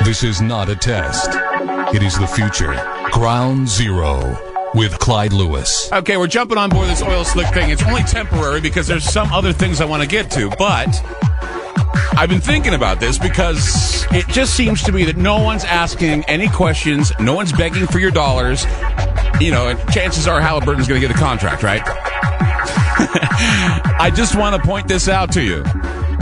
This is not a test. It is the future. Ground Zero with Clyde Lewis. Okay, we're jumping on board this oil slick thing. It's only temporary because there's some other things I want to get to, but I've been thinking about this because it just seems to me that no one's asking any questions, no one's begging for your dollars, and chances are Halliburton's going to get a contract, right? I just want to point this out to you.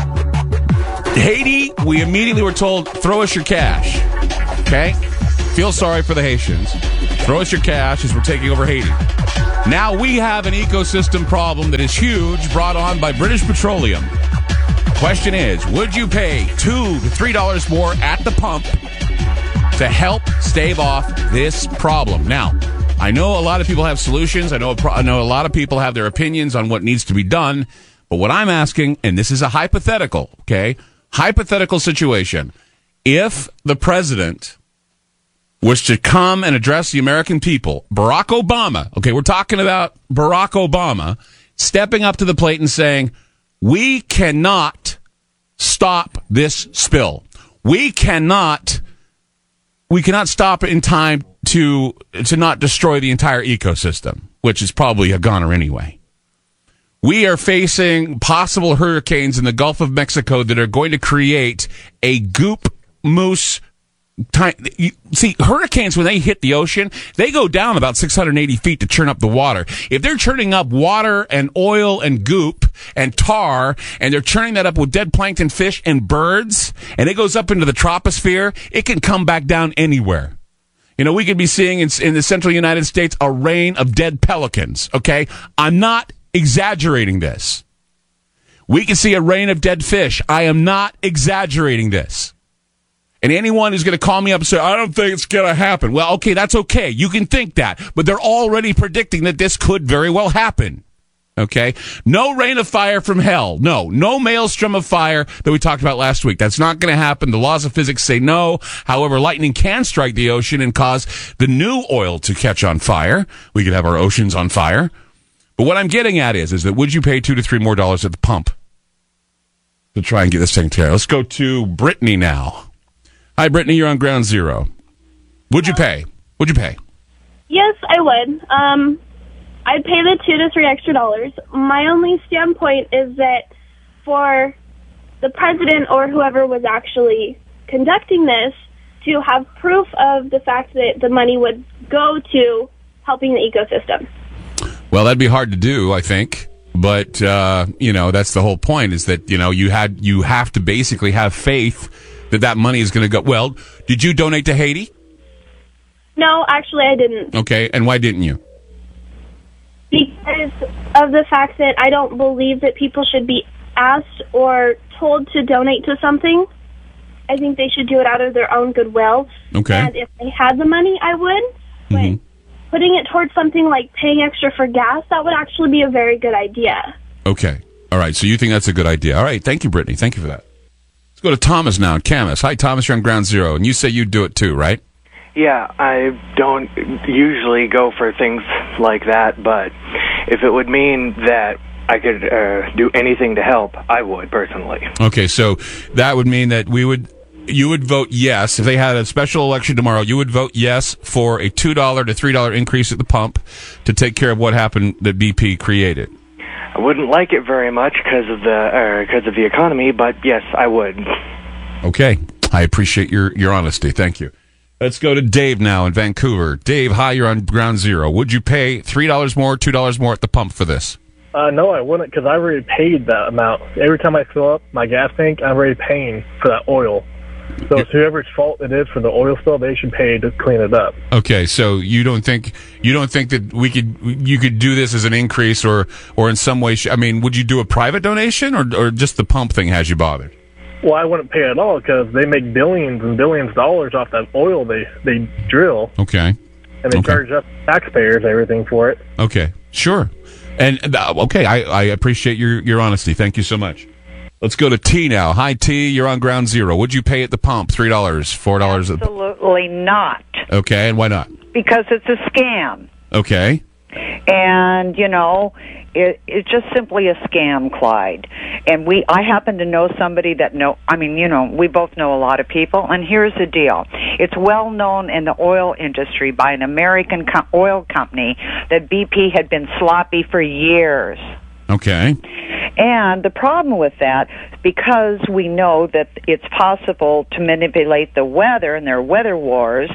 Haiti, we immediately were told, throw us your cash. Okay? Feel sorry for the Haitians. Throw us your cash as we're taking over Haiti. Now we have an ecosystem problem that is huge, brought on by British Petroleum. Question is, would you pay $2 to $3 more at the pump to help stave off this problem? Now, I know a lot of people have solutions. I know a lot of people have their opinions on what needs to be done. But what I'm asking, and this is a hypothetical, okay? Hypothetical situation. If the president was to come and address the American people, Barack Obama, okay, we're talking about Barack Obama, stepping up to the plate and saying, we cannot stop this spill. We cannot stop it in time to not destroy the entire ecosystem, which is probably a goner anyway. We are facing possible hurricanes in the Gulf of Mexico that are going to create a goop moose. See, hurricanes, when they hit the ocean, they go down about 680 feet to churn up the water. If they're churning up water and oil and goop and tar, and they're churning that up with dead plankton fish and birds, and it goes up into the troposphere, it can come back down anywhere. We could be seeing in the central United States a rain of dead pelicans, okay? I'm not exaggerating this. We can see a rain of dead fish. I am not exaggerating this. And anyone who's going to call me up and say, I don't think it's going to happen. Well, okay, that's okay. You can think that. But they're already predicting that this could very well happen. Okay? No rain of fire from hell. No maelstrom of fire that we talked about last week. That's not going to happen. The laws of physics say no. However, lightning can strike the ocean and cause the new oil to catch on fire. We could have our oceans on fire. But what I'm getting at is that would you pay $2 to $3 more at the pump to try and get this taken care of? Let's go to Brittany now. Hi, Brittany. You're on Ground Zero. Would you pay? Yes, I would. I'd pay the $2 to $3 extra dollars. My only standpoint is that for the president or whoever was actually conducting this to have proof of the fact that the money would go to helping the ecosystem. Well, that'd be hard to do, I think. But, that's the whole point is that, you have to basically have faith that money is going to go. Well, did you donate to Haiti? No, actually I didn't. Okay, and why didn't you? Because of the fact that I don't believe that people should be asked or told to donate to something. I think they should do it out of their own goodwill. Okay. And if they had the money, I would. But putting it towards something like paying extra for gas, that would actually be a very good idea. Okay. All right. So you think that's a good idea. All right. Thank you, Brittany. Thank you for that. Let's go to Thomas now in Camas. Hi, Thomas. You're on Ground Zero. And you say you'd do it too, right? Yeah, I don't usually go for things like that, but if it would mean that I could do anything to help, I would, personally. Okay. So that would mean that you would vote yes. If they had a special election tomorrow, you would vote yes for a $2 to $3 increase at the pump to take care of what happened that BP created. I wouldn't like it very much because of the economy, but yes, I would. Okay. I appreciate your honesty. Thank you. Let's go to Dave now in Vancouver. Dave, hi, you're on Ground Zero. Would you pay $3 more, $2 more at the pump for this? No, I wouldn't, because I already paid that amount. Every time I fill up my gas tank, I'm already paying for that oil. So it's whoever's fault it is for the oil spill, they should pay to clean it up. Okay, so you don't think that you could do this as an increase or in some way? Would you do a private donation or just the pump thing has you bothered? Well, I wouldn't pay at all because they make billions and billions of dollars off that oil they drill. Okay. And they charge us taxpayers everything for it. Okay, sure. And okay, I appreciate your honesty. Thank you so much. Let's go to T now. Hi, T. You're on Ground Zero. Would you pay at the pump $3, $4? Absolutely not. Okay, and why not? Because it's a scam. Okay. And, it's just simply a scam, Clyde. And I happen to know somebody that we both know a lot of people. And here's the deal. It's well known in the oil industry by an American oil company that BP had been sloppy for years. Okay. And the problem with that, because we know that it's possible to manipulate the weather, and there are weather wars,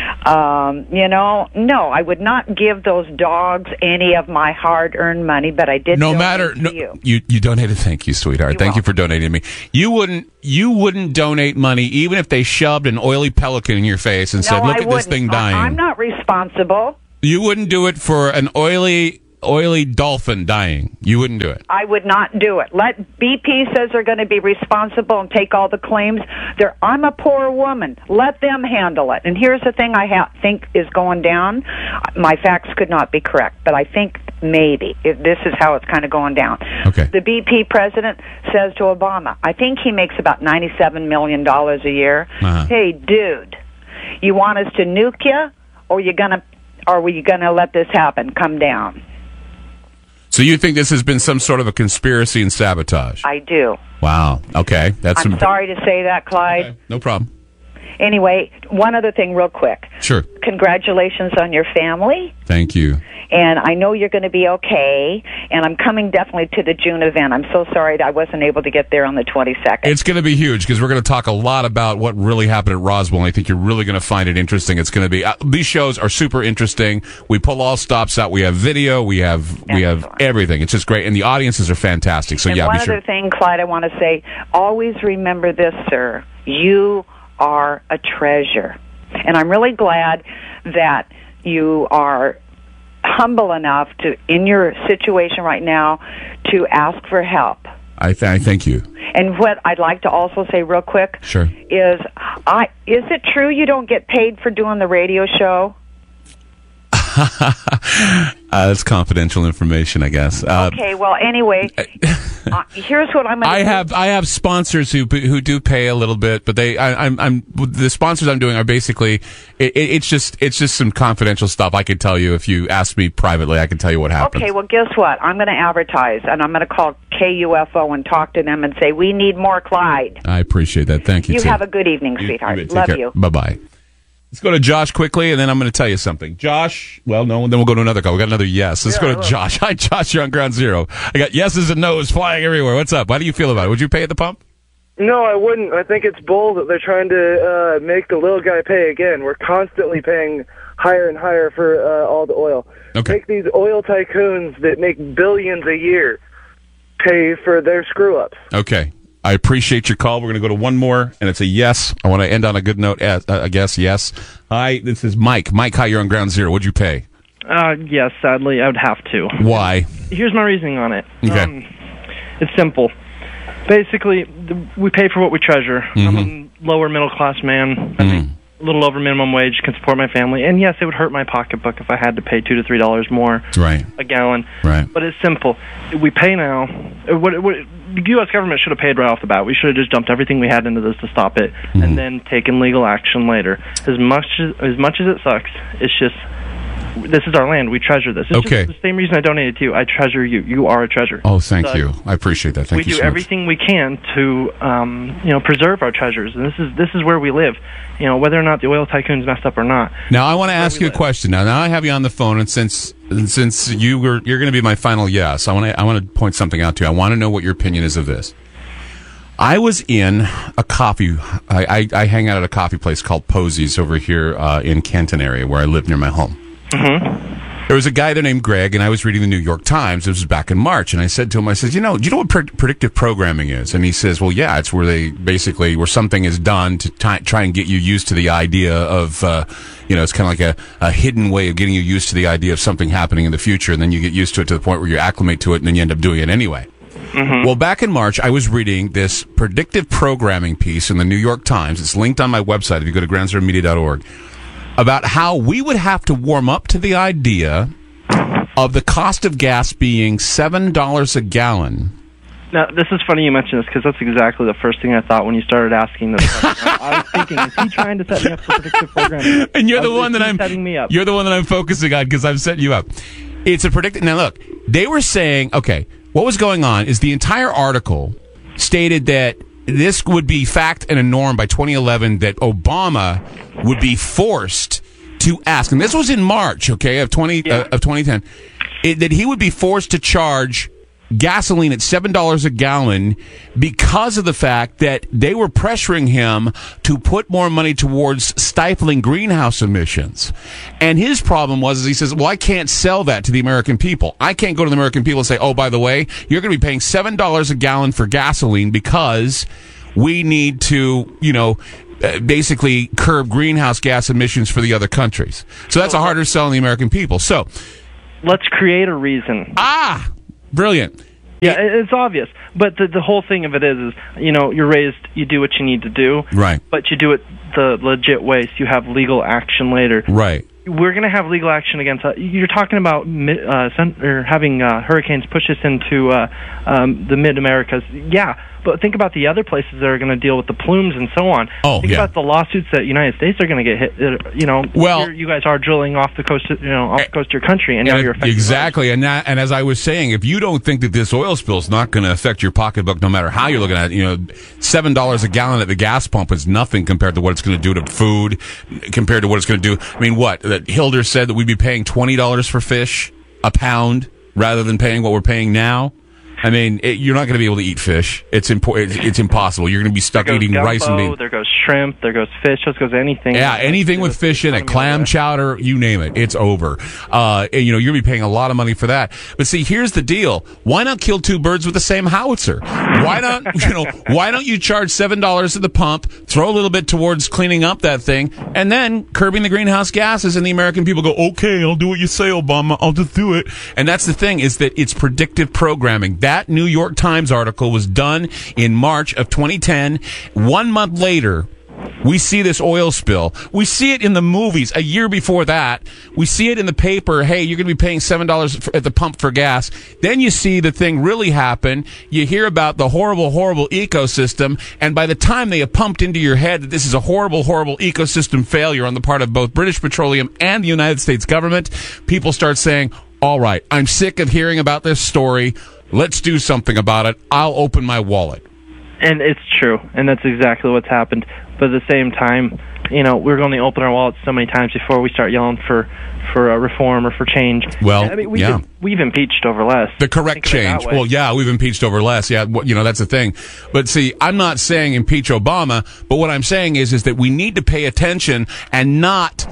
no, I would not give those dogs any of my hard-earned money, but I did donate to you. You donated. Thank you, sweetheart. Thank you for donating to me. You wouldn't donate money even if they shoved an oily pelican in your face and said, look at this thing dying. I'm not responsible. You wouldn't do it for an oily dolphin dying. You wouldn't do it. I would not do it. BP says they're going to be responsible and take all the claims. I'm a poor woman. Let them handle it. And here's the thing I think is going down. My facts could not be correct, but I think maybe this is how it's kind of going down. Okay. The BP president says to Obama, I think he makes about $97 million a year. Uh-huh. Hey, dude, you want us to nuke you, or were you going to let this happen? Come down. So you think this has been some sort of a conspiracy and sabotage? I do. Wow. Okay. I'm sorry to say that, Clyde. Okay. No problem. Anyway, one other thing real quick. Sure. Congratulations on your family. Thank you. And I know you're going to be okay. And I'm coming definitely to the June event. I'm so sorry that I wasn't able to get there on the 22nd. It's going to be huge because we're going to talk a lot about what really happened at Roswell. And I think you're really going to find it interesting. It's going to be these shows are super interesting. We pull all stops out. We have video. We have everything. It's just great, and the audiences are fantastic. So and yeah, one be sure. other thing, Clyde, I want to say: always remember this, sir. You are a treasure, and I'm really glad that you are humble enough to, in your situation right now, to ask for help. I thank you. And what I'd like to also say real quick sure. is it true you don't get paid for doing the radio show? That's confidential information, I guess. Okay, well, anyway, here's what I'm going to I have sponsors who do pay a little bit, but the sponsors I'm doing are basically it's just some confidential stuff. I could tell you if you ask me privately. I can tell you what happens. Okay, well, guess what? I'm going to advertise, and I'm going to call KUFO and talk to them and say we need more Clyde. I appreciate that. Thank you. You too. have a good evening, sweetheart. Love you. Bye-bye. Let's go to Josh quickly, and then I'm going to tell you something. Josh, then we'll go to another call. We got another yes. Let's go to Josh. Hi, Josh. You're on Ground Zero. I got yeses and nos flying everywhere. What's up? How do you feel about it? Would you pay at the pump? No, I wouldn't. I think it's bull that they're trying to make the little guy pay again. We're constantly paying higher and higher for all the oil. Okay. Make these oil tycoons that make billions a year pay for their screw-ups. Okay. I appreciate your call. We're going to go to one more, and it's a yes. I want to end on a good note. I guess yes. Hi, this is Mike. Mike, hi, you're on Ground Zero. What'd you pay? Yes, sadly, I would have to. Why? Here's my reasoning on it. Okay. It's simple. Basically, we pay for what we treasure. Mm-hmm. I'm a lower middle-class man. I make a little over minimum wage, can support my family. And yes, it would hurt my pocketbook if I had to pay $2 to $3 more a gallon. Right. But it's simple. We pay now. The U.S. government should have paid right off the bat. We should have just dumped everything we had into this to stop it, and then taken legal action later. As much as it sucks, it's just this is our land. We treasure this. It's just the same reason I donated to you. I treasure you. You are a treasure. Oh, thank you. I appreciate that. Thank you so much. We do everything we can to preserve our treasures, and this is where we live. Whether or not the oil tycoons messed up or not. Now I want to ask you a question. Now I have you on the phone, and since you're going to be my final yes, I want to point something out to you. I want to know what your opinion is of this. I was in a coffee. I hang out at a coffee place called Posey's over here in Canton area, where I live near my home. Mm-hmm. There was a guy there named Greg, and I was reading the New York Times. This was back in March, and I said to him, I said, do you know what predictive programming is? And he says, well, yeah, it's where something is done to try and get you used to the idea of, it's kind of like a hidden way of getting you used to the idea of something happening in the future, and then you get used to it to the point where you acclimate to it, and then you end up doing it anyway. Mm-hmm. Well, back in March, I was reading this predictive programming piece in the New York Times. It's linked on my website if you go to groundzeromedia.org. About how we would have to warm up to the idea of the cost of gas being $7 a gallon. Now, this is funny you mention this, because that's exactly the first thing I thought when you started asking this question. I was thinking, is he trying to set me up for predictive programming? And you're the one that setting me up. You're the one that I'm focusing on, because I've set you up. It's a predicted. Now, look, they were saying, okay, what was going on is the entire article stated that this would be fact and a norm by 2011, that Obama would be forced to ask, and this was in March, okay, of 2010, that he would be forced to charge gasoline at $7 a gallon because of the fact that they were pressuring him to put more money towards stifling greenhouse emissions. And his problem was, he says, well, I can't sell that to the American people. I can't go to the American people and say, oh, by the way, you're going to be paying $7 a gallon for gasoline because we need to, basically curb greenhouse gas emissions for the other countries. So that's a harder sell on the American people. So let's create a reason. Brilliant. Yeah, it's obvious. But the whole thing of it is, you're raised, you do what you need to do. Right. But you do it the legit way, so you have legal action later. Right. We're going to have legal action against... you're talking about having hurricanes push us into the mid-Americas. Yeah, but think about the other places that are going to deal with the plumes and so on. Think about the lawsuits that United States are going to get hit. Well, you guys are drilling off the coast, off the coast of your country, and now you're affecting exactly. And as I was saying, if you don't think that this oil spill is not going to affect your pocketbook, no matter how you're looking at it, $7 a gallon at the gas pump is nothing compared to what it's going to do to food, compared to what it's going to do. I mean, what? That Hilder said that we'd be paying $20 for fish a pound rather than paying what we're paying now. I mean, you're not going to be able to eat fish. It's impossible. You're going to be stuck eating gumbo, rice and beans. There goes shrimp. There goes fish. There goes anything. Yeah, anything with fish in it. Clam chowder, you name it. It's over. You're going to be paying a lot of money for that. But see, here's the deal. Why not kill two birds with the same howitzer? Why not, why don't you charge $7 at the pump, throw a little bit towards cleaning up that thing, and then curbing the greenhouse gases, and the American people go, okay, I'll do what you say, Obama. I'll just do it. And that's the thing, is that it's predictive programming. That New York Times article was done in March of 2010. 1 month later, we see this oil spill. We see it in the movies a year before that. We see it in the paper. Hey, you're going to be paying $7 at the pump for gas. Then you see the thing really happen. You hear about the horrible, horrible ecosystem. And by the time they have pumped into your head that this is a horrible, horrible ecosystem failure on the part of both British Petroleum and the United States government, people start saying, all right, I'm sick of hearing about this story. Let's do something about it. I'll open my wallet. And it's true, and that's exactly what's happened. But at the same time, we're going to open our wallets so many times before we start yelling for a reform or for change. Well, we've impeached over less. The correct change. Well, yeah, we've impeached over less. Yeah, that's the thing. But see, I'm not saying impeach Obama, but what I'm saying is that we need to pay attention and not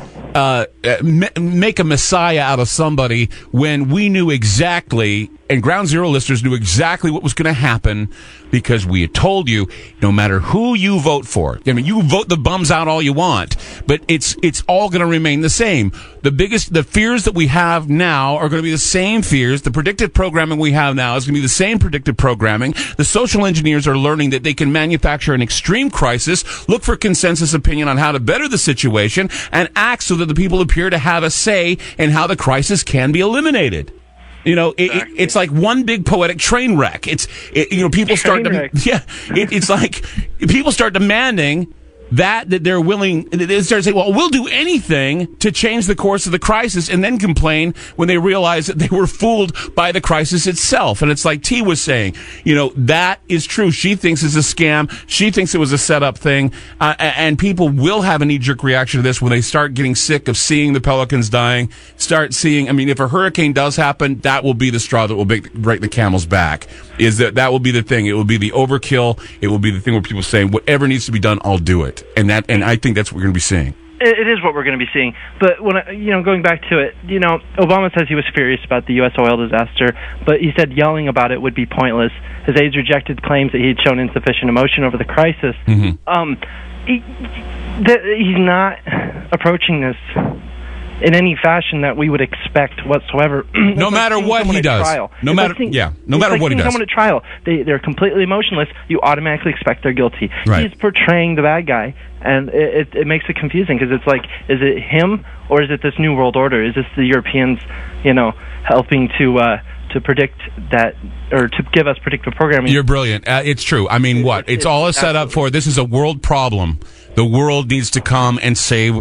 make a messiah out of somebody when we knew exactly, and Ground Zero listeners knew exactly what was going to happen, because we had told you, no matter who you vote for, I mean, you vote the bums out all you want, but it's all going to remain the same. The fears that we have now are going to be the same fears. The predictive programming we have now is going to be the same predictive programming. The social engineers are learning that they can manufacture an extreme crisis, look for consensus opinion on how to better the situation, and act so that the people appear to have a say in how the crisis can be eliminated. It's like one big poetic train wreck. People start it's like people start demanding that they're willing, they start saying, well, we'll do anything to change the course of the crisis, and then complain when they realize that they were fooled by the crisis itself. And it's like T was saying, that is true. She thinks it's a scam. She thinks it was a set-up thing. And people will have a knee-jerk reaction to this when they start getting sick of seeing the pelicans dying, start seeing, if a hurricane does happen, that will be the straw that will break the camel's back. That will be the thing. It will be the overkill. It will be the thing where people say, whatever needs to be done, I'll do it. And I think that's what we're going to be seeing. It is what we're going to be seeing. But when going back to it, Obama says he was furious about the U.S. oil disaster, but he said yelling about it would be pointless. His aides rejected claims that he had shown insufficient emotion over the crisis. Mm-hmm. He's not approaching this in any fashion that we would expect whatsoever. No matter what he does. No matter what he does. Someone at trial, they're completely emotionless. You automatically expect they're guilty. Right. He's portraying the bad guy, and it makes it confusing, because it's like, is it him or is it this new world order? Is this the Europeans, helping to predict that, or to give us predictive programming? You're brilliant. It's true. It's all a setup for, this is a world problem. The world needs to come and save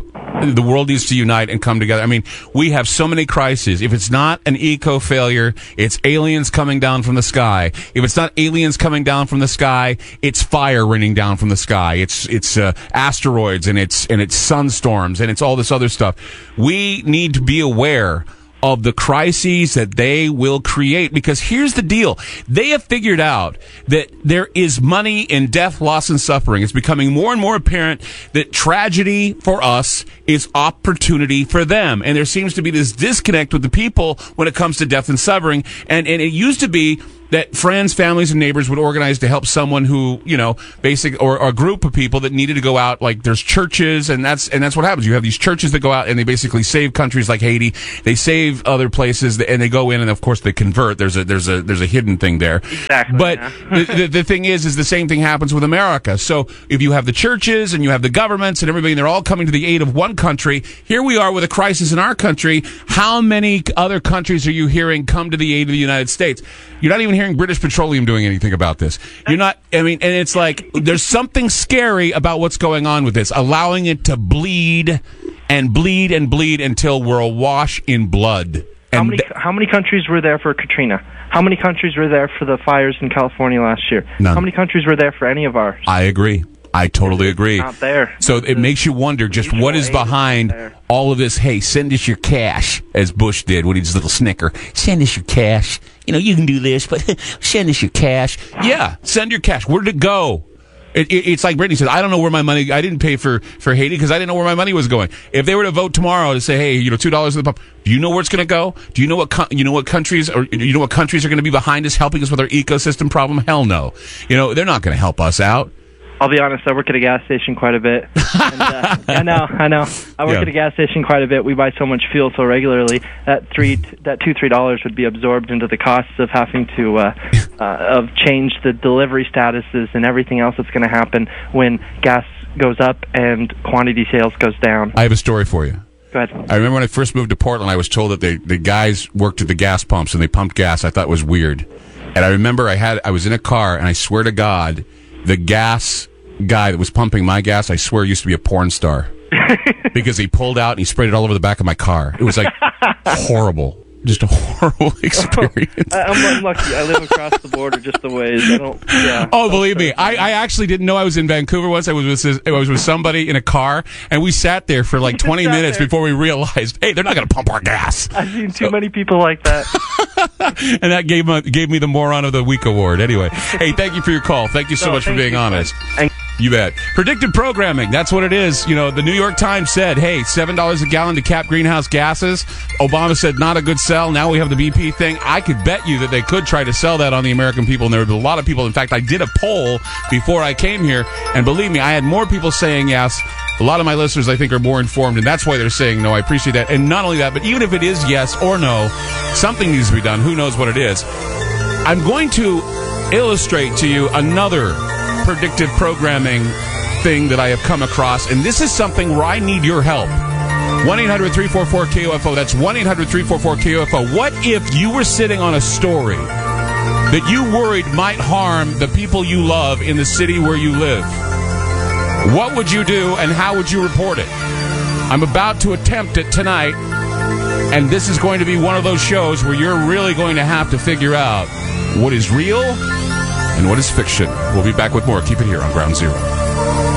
The world needs to unite and come together. I mean, we have so many crises. If it's not an eco failure, it's aliens coming down from the sky. If it's not aliens coming down from the sky, it's fire raining down from the sky. It's asteroids and it's sunstorms and it's all this other stuff. We need to be aware of the crises that they will create, because here's the deal. They have figured out that there is money in death, loss, and suffering. It's becoming more and more apparent that tragedy for us is opportunity for them. And there seems to be this disconnect with the people when it comes to death and suffering. And it used to be that friends, families, and neighbors would organize to help someone who, or a group of people that needed to go out. Like there's churches, and that's what happens. You have these churches that go out and they basically save countries like Haiti. They save other places, and they go in, and of course they convert. There's a hidden thing there. Exactly. But the thing is the same thing happens with America. So if you have the churches and you have the governments and everybody, and they're all coming to the aid of one country. Here we are with a crisis in our country. How many other countries are you hearing come to the aid of the United States? You're not even hearing British Petroleum doing anything about this. You're not, and it's like, there's something scary about what's going on with this, allowing it to bleed and bleed and bleed until we're awash in blood. And How many countries were there for Katrina? How many countries were there for the fires in California last year? None. How many countries were there for any of ours? I agree. I totally agree. Not there. So it makes you wonder just what is behind all of this. Hey, send us your cash, as Bush did with his little snicker. Send us your cash. You can do this, but send us your cash. Yeah, send your cash. Where did it go? It's like Brittany said, I don't know where my money, I didn't pay for Haiti because I didn't know where my money was going. If they were to vote tomorrow to say, hey, $2 in the pump, do you know where it's going to go? Do you know what countries are going to be behind us helping us with our ecosystem problem? Hell no. They're not going to help us out. I'll be honest, I work at a gas station quite a bit. And, I know. I work at a gas station quite a bit. We buy so much fuel so regularly that $2-3 would be absorbed into the costs of having to of change the delivery statuses and everything else that's going to happen when gas goes up and quantity sales goes down. I have a story for you. Go ahead. I remember when I first moved to Portland, I was told that the guys worked at the gas pumps and they pumped gas. I thought it was weird. And I remember I was in a car, and I swear to God, the gas guy that was pumping my gas, I swear, used to be a porn star. Because he pulled out and he sprayed it all over the back of my car. It was like horrible. Just a horrible experience. I'm lucky. I live across the border just a ways. Oh, believe me. I actually didn't know I was in Vancouver once. I was with somebody in a car, and we sat there for like 20 minutes before we realized, hey, they're not going to pump our gas. I've seen too many people like that. And that gave me the Moron of the Week award. Anyway, hey, thank you for your call. Thank you so much for being honest. You bet. Predictive programming, that's what it is. The New York Times said, hey, $7 a gallon to cap greenhouse gases. Obama said not a good sell. Now we have the BP thing. I could bet you that they could try to sell that on the American people, and there would be a lot of people. In fact, I did a poll before I came here, and believe me, I had more people saying yes. A lot of my listeners, I think, are more informed, and that's why they're saying no. I appreciate that. And not only that, but even if it is yes or no, something needs to be done. Who knows what it is? I'm going to illustrate to you another predictive programming thing that I have come across, and this is something where I need your help. 1-800-344-KOFO. That's 1-800-344-KOFO. What if you were sitting on a story that you worried might harm the people you love in the city where you live? What would you do, and how would you report it? I'm about to attempt it tonight, and this is going to be one of those shows where you're really going to have to figure out what is real and what is fiction. We'll be back with more. Keep it here on Ground Zero.